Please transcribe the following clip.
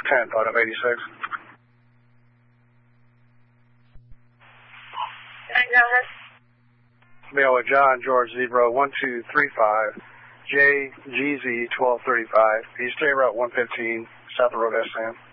10th out of 86. Go ahead. Mail with John George Zebra 1235 JGZ 1235 East State Route 115 South of Road S.